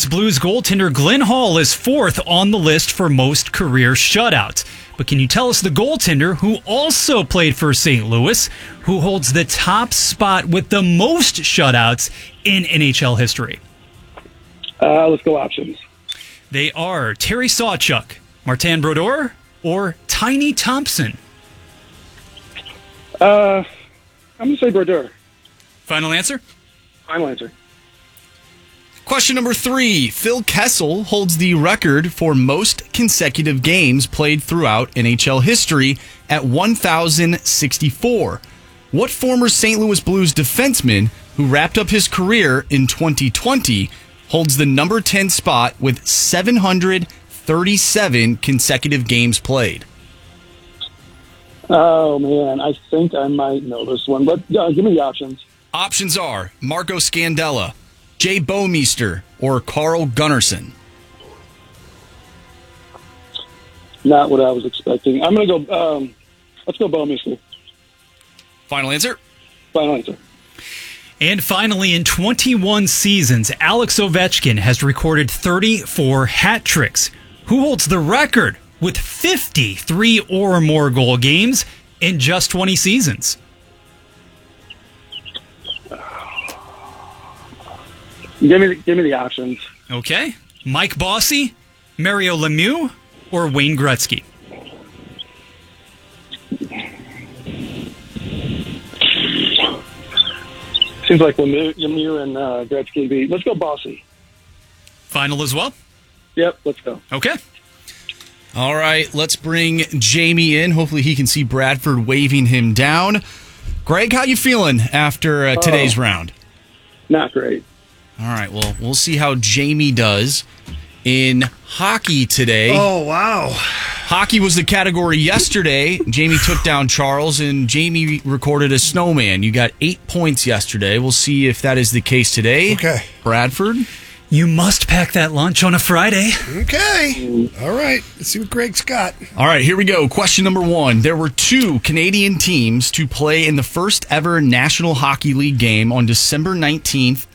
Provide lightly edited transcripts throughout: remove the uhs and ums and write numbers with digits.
Louis Blues goaltender Glenn Hall is fourth on the list for most career shutouts. But can you tell us the goaltender who also played for St. Louis, who holds the top spot with the most shutouts in NHL history? Let's go options. They are Terry Sawchuk, Martin Brodeur, or Tiny Thompson. I'm going to say Brodeur. Final answer? Final answer. Question number 3. Phil Kessel holds the record for most consecutive games played throughout NHL history at 1,064. What former St. Louis Blues defenseman who wrapped up his career in 2020 holds the number 10 spot with 737 consecutive games played? Oh, man. I think I might know this one, but give me the options. Options are Marco Scandella, Jay Bouwmeester, or Carl Gunnarsson. Not what I was expecting. I'm going to go, let's go Bouwmeester. Final answer? Final answer. And finally, in 21 seasons, Alex Ovechkin has recorded 34 hat tricks. Who holds the record with 53 or more goal games in just 20 seasons? Give me the options. Okay. Mike Bossy, Mario Lemieux, or Wayne Gretzky? Seems like Lemieux and Gretzky beat. Let's go Bossy. Final as well? Yep, let's go. Okay. All right, let's bring Jamie in. Hopefully he can see Bradford waving him down. Greg, how you feeling after today's round? Not great. All right, well, we'll see how Jamie does in hockey today. Oh, wow. Hockey was the category yesterday. Jamie took down Charles, and Jamie recorded a snowman. You got 8 points yesterday. We'll see if that is the case today. Okay. Bradford? You must pack that lunch on a Friday. Okay. All right. Let's see what Greg's got. All right, here we go. Question number 1. There were 2 Canadian teams to play in the first ever National Hockey League game on December 19th,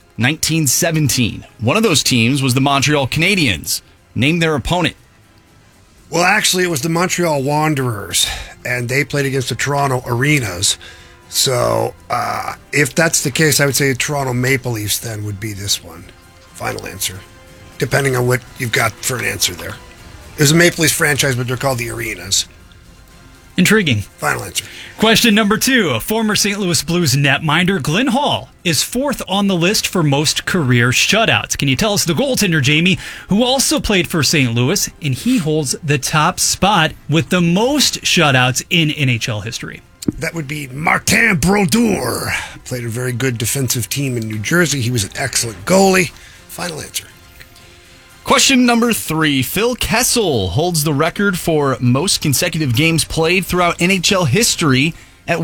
1917. One of those teams was the Montreal Canadiens. Name their opponent. Well, actually, it was the Montreal Wanderers, and they played against the Toronto Arenas. So, if that's the case, I would say the Toronto Maple Leafs then would be this one. Final answer. Depending on what you've got for an answer there. It was a Maple Leafs franchise, but they're called the Arenas. Intriguing. Final answer. Question number 2. Former St. Louis Blues netminder Glenn Hall is fourth on the list for most career shutouts. Can you tell us the goaltender, Jamie, who also played for St. Louis, and he holds the top spot with the most shutouts in NHL history? That would be Martin Brodeur. Played a very good defensive team in New Jersey. He was an excellent goalie. Final answer. Question number 3. Phil Kessel holds the record for most consecutive games played throughout NHL history at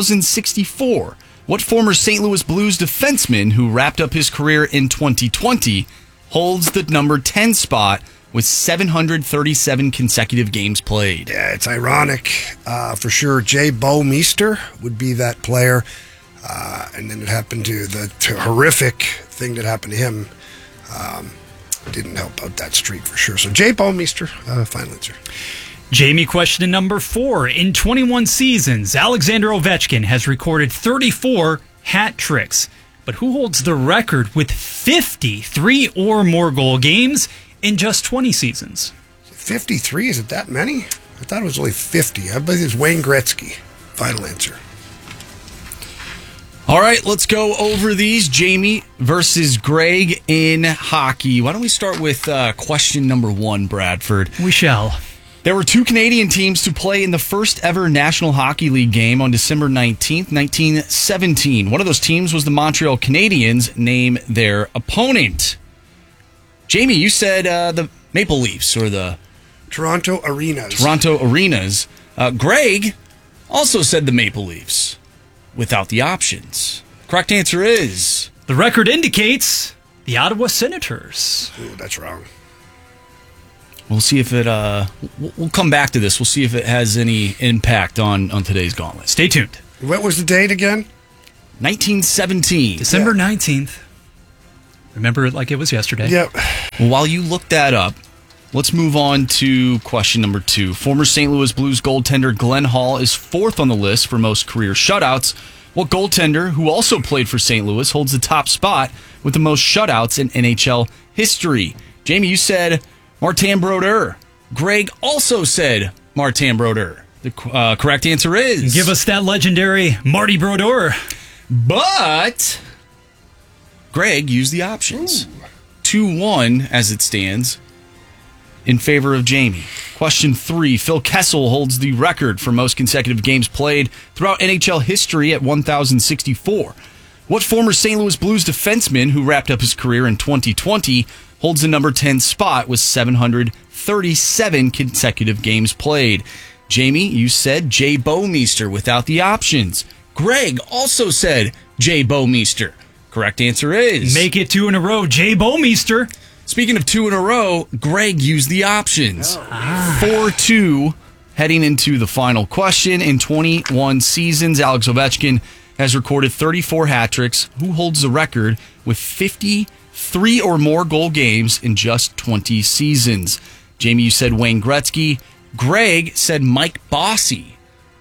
1,064. What former St. Louis Blues defenseman who wrapped up his career in 2020 holds the number 10 spot with 737 consecutive games played? Yeah, it's ironic. For sure, Jay Bouwmeester would be that player. And then it happened to the horrific thing that happened to him. Didn't help out that streak for sure. So Jay Bouwmeester, final answer. Jamie, question number 4. In 21 seasons, Alexander Ovechkin has recorded 34 hat tricks. But who holds the record with 53 or more goal games in just 20 seasons? 53? Is it that many? I thought it was only 50. I believe it's Wayne Gretzky. Final answer. All right, let's go over these. Jamie versus Greg in hockey. Why don't we start with question number 1, Bradford? We shall. There were 2 Canadian teams to play in the first ever National Hockey League game on December 19th, 1917. One of those teams was the Montreal Canadiens. Name their opponent. Jamie, you said the Maple Leafs or the Toronto Arenas. Toronto Arenas. Greg also said the Maple Leafs without the options. Correct answer is... The record indicates the Ottawa Senators. Ooh, that's wrong. We'll see if it... We'll come back to this. We'll see if it has any impact on today's gauntlet. Stay tuned. What was the date again? 1917. December 19th. Remember it like it was yesterday. Yep. Well, while you look that up, let's move on to question number 2. Former St. Louis Blues goaltender Glenn Hall is 4th on the list for most career shutouts. What goaltender, who also played for St. Louis, holds the top spot with the most shutouts in NHL history? Jamie, you said Martin Brodeur. Greg also said Martin Brodeur. The correct answer is... Give us that legendary Marty Brodeur. But Greg used the options. 2-1 as it stands in favor of Jamie. Question 3. Phil Kessel holds the record for most consecutive games played throughout NHL history at 1,064. What former St. Louis Blues defenseman who wrapped up his career in 2020 holds the number 10 spot with 737 consecutive games played? Jamie, you said Jay Bouwmeester without the options. Greg also said Jay Bouwmeester. Correct answer is... Make it 2 in a row, Jay Bouwmeester. Speaking of 2 in a row, Greg used the options. 4-2 heading into the final question. In 21 seasons, Alex Ovechkin has recorded 34 hat tricks. Who holds the record with 53 or more goal games in just 20 seasons? Jamie, you said Wayne Gretzky. Greg said Mike Bossy.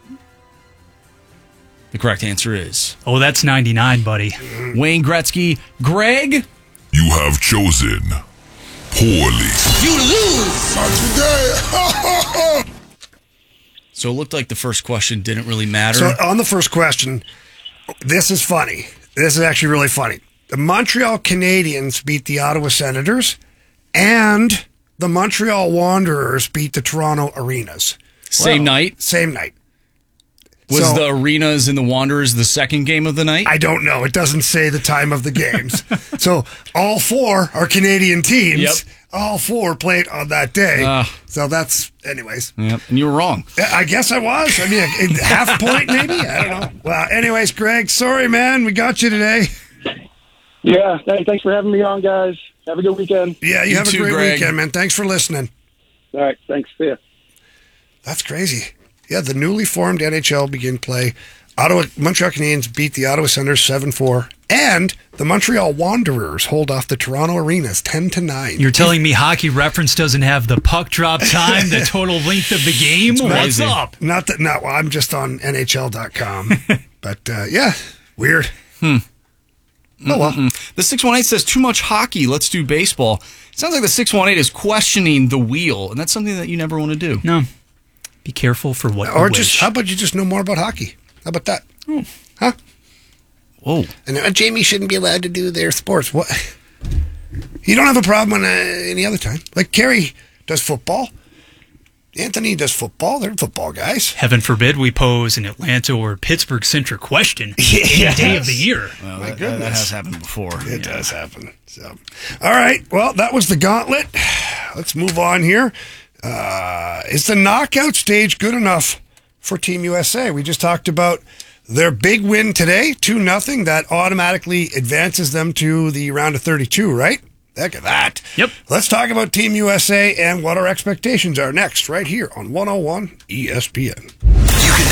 The correct answer is... Oh, that's 99, buddy. Wayne Gretzky. Greg? You have chosen poorly. You lose. Not today. So it looked like the first question didn't really matter. So on the first question, this is funny. This is actually really funny. The Montreal Canadiens beat the Ottawa Senators, and the Montreal Wanderers beat the Toronto Arenas. Same night? Same night. Was So- the Arenas and the Wanderers the second game of the night? I don't know. It doesn't say the time of the games. So all 4 are Canadian teams. Yep. All 4 played on that day. So that's, anyways. Yep, and you were wrong. I guess I was. I mean, a half point maybe? I don't know. Well, anyways, Greg, sorry, man. We got you today. Yeah, thanks for having me on, guys. Have a good weekend. Yeah, you have too, a great Greg. weekend, man. Thanks for listening. All right, thanks. See ya. That's crazy. Yeah, the newly formed NHL begin play. Montreal Canadiens beat the Ottawa Senators 7-4, and the Montreal Wanderers hold off the Toronto Arenas 10-9. You're telling me Hockey Reference doesn't have the puck drop time, the total length of the game? What's crazy. up? Not that. No, well, I'm just on NHL.com. But yeah, weird. Oh well. The 618 says, too much hockey, let's do baseball. Sounds like the 618 is questioning the wheel, and that's something that you never want to do. No. Be careful for what Or you just wish. how about you just know more about hockey? How about that? Huh? Whoa. And Jamie shouldn't be allowed to do their sports. What? You don't have a problem on any other time. Like Kerry does football. Anthony does football. They're football guys. Heaven forbid we pose an Atlanta or Pittsburgh-centric question any day of the year. Well, My that goodness. has happened before. It does happen. So, all right. Well, that was the gauntlet. Let's move on here. Is the knockout stage good enough for Team USA? We just talked about their big win today, 2-0. That automatically advances them to the round of 32, right? Heck of that. Yep. Let's talk about Team USA and what our expectations are next, right here on 101 ESPN.